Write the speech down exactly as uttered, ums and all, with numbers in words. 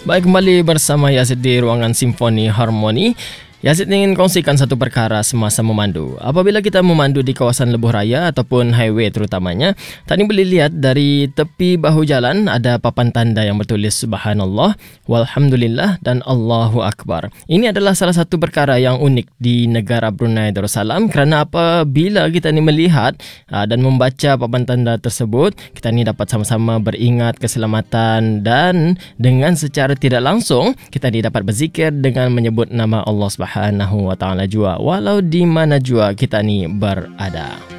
Baik, kembali bersama Yazid di ruangan Simfoni Harmoni. Yazid ingin kongsikan satu perkara semasa memandu. Apabila kita memandu di kawasan lebuh raya ataupun highway terutamanya, tadi boleh lihat dari tepi bahu jalan ada papan tanda yang bertulis Subhanallah, Walhamdulillah dan Allahu Akbar. Ini adalah salah satu perkara yang unik di negara Brunei Darussalam kerana apabila kita ni melihat aa, dan membaca papan tanda tersebut, kita ni dapat sama-sama beringat keselamatan dan dengan secara tidak langsung kita ni dapat berzikir dengan menyebut nama Allah Subhanahu Wa Taala jua walau di mana jua kita ni berada.